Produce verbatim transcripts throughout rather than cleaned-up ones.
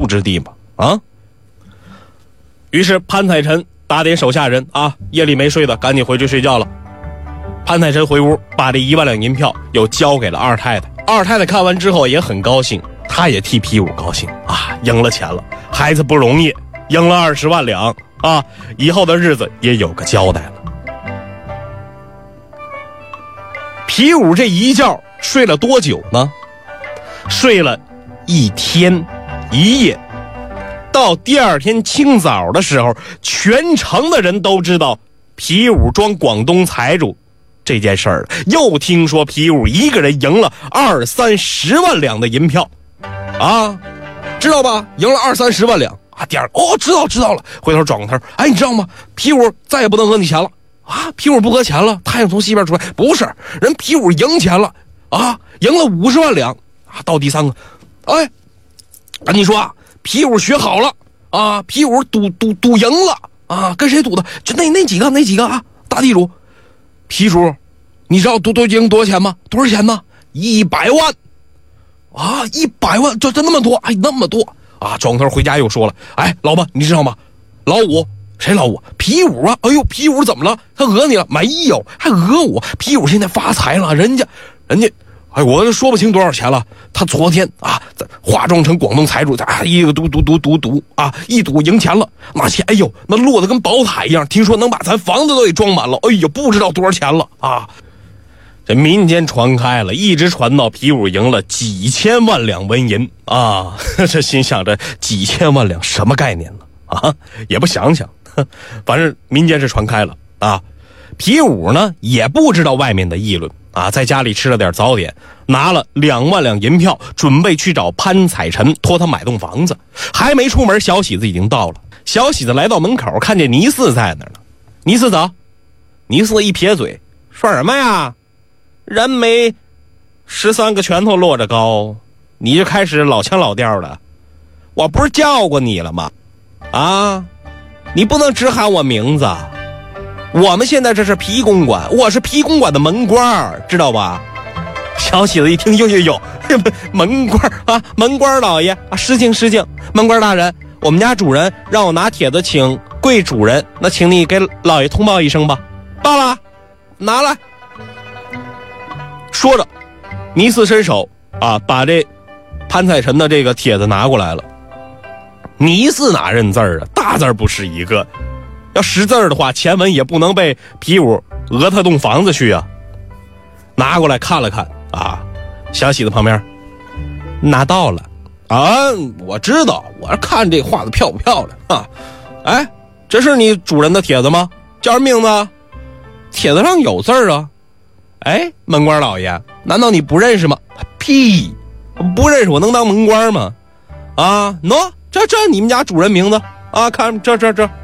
之地嘛，啊！于是潘彩臣打点手下人啊，夜里没睡的赶紧回去睡觉了。潘彩臣回屋把这一万两银票又交给了二太太。二太太看完之后也很高兴，她也替皮五高兴啊，赢了钱了，孩子不容易，赢了二十万两啊，以后的日子也有个交代了。皮五这一觉睡了多久呢？睡了一天一夜。到第二天清早的时候，全城的人都知道皮五装广东财主这件事儿了。又听说皮五一个人赢了二三十万两的银票啊，知道吧？赢了二三十万两啊！第二哦，知道知道了。回头转过头，哎，你知道吗？皮五再也不能讹你钱了啊！皮五不讹钱了，太阳从西边出来，不是人皮五赢钱了啊，赢了五十万两啊！到第三个，哎，跟你说啊。皮五学好了啊！皮五赌赌赌赢了啊！跟谁赌的？就那那几个那几个啊！大地主，皮主，你知道赌赌赢多少钱吗？多少钱呢？一百万啊！一百万，这这那么多，哎，那么多啊！转过头回家又说了，哎，老婆，你知道吗？老五，谁老五？皮五啊！哎呦，皮五怎么了？他讹你了？没有，还讹我？皮五现在发财了，人家，人家。哎，我说不清多少钱了。他昨天啊，化妆成广东财主，啊，一个赌赌赌赌赌啊，一赌赢钱了，那钱，哎呦，那落得跟宝塔一样，听说能把咱房子都给装满了。哎呦，不知道多少钱了啊！这民间传开了，一直传到皮五赢了几千万两纹银啊！这心想着几千万两什么概念呢？啊，也不想想，反正民间是传开了啊。皮五呢也不知道外面的议论。啊，在家里吃了点早点，拿了两万两银票，准备去找潘彩臣托他买栋房子。还没出门，小喜子已经到了。小喜子来到门口，看见倪四在那儿呢。倪四走。倪四一撇嘴，说什么呀？人没十三个拳头落着高，你就开始老腔老调的。我不是叫过你了吗？啊，你不能只喊我名字。我们现在这是皮公馆，我是皮公馆的门官，知道吧？小喜子一听，呦呦呦，门官啊，门官老爷啊，失敬失敬，门官大人，我们家主人让我拿帖子请贵主人，那请你给老爷通报一声吧。报了，拿来。说着，倪四伸手啊，把这潘彩臣的这个帖子拿过来了。倪四哪认字儿啊？大字不是一个。要识字儿的话，前文也不能被皮五讹他栋房子去啊。拿过来看了看啊，小喜子旁边拿到了啊，我知道，我看这画的漂不漂亮啊？哎，这是你主人的帖子吗？叫什么名字？帖子上有字儿啊。哎，门官老爷，难道你不认识吗？屁，不认识我能当门官吗？啊，喏、no, 这这你们家主人名字啊，看这这这。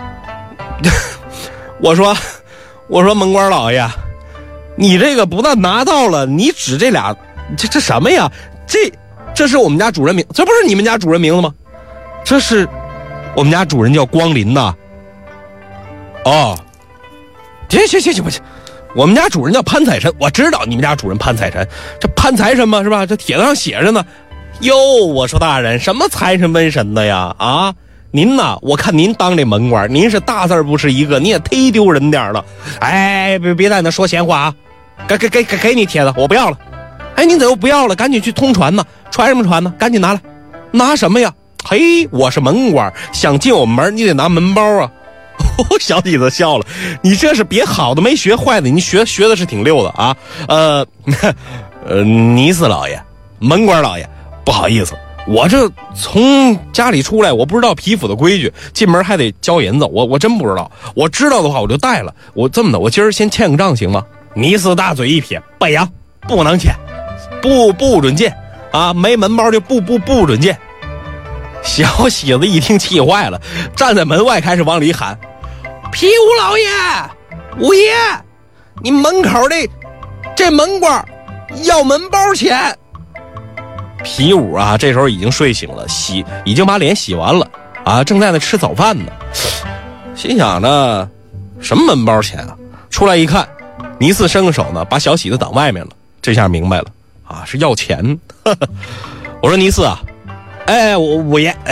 我说我说门官老爷，你这个不但拿到了，你指这俩这这什么呀？这这是我们家主人名，这不是你们家主人名字吗？这是我们家主人叫光临呐。哦，行行行行不行，我们家主人叫潘彩臣，我知道你们家主人潘彩臣，这潘财神嘛是吧？这帖子上写着呢。哟，我说大人，什么财神瘟神的呀？啊，您呐，我看您当这门官，您是大字不是一个，你也忒丢人点了。哎，别别在那说闲话啊！给给给给给你帖子，我不要了。哎，您怎么又不要了？赶紧去通传呢！传什么传呢？赶紧拿来！拿什么呀？嘿，我是门官，想进我们门，你得拿门包啊！小喜子笑了，你这是别好的没学坏的，你学学的是挺溜的啊。呃，呃，倪四老爷，门官老爷，不好意思。我这从家里出来，我不知道皮府的规矩，进门还得交银子，我我真不知道。我知道的话，我就带了。我这么的，我今儿先欠个账行吗？倪四大嘴一撇，北洋不能欠，不不准进啊！没门包就不不不准进。小喜子一听气坏了，站在门外开始往里喊：“皮五老爷，五爷，你门口这这门官要门包钱。”皮五啊，这时候已经睡醒了，洗已经把脸洗完了啊，正在那吃早饭呢，心想着什么门包钱啊？出来一看，倪四伸个手呢，把小喜子挡外面了，这下明白了啊，是要钱。我说倪四啊，哎，我五爷。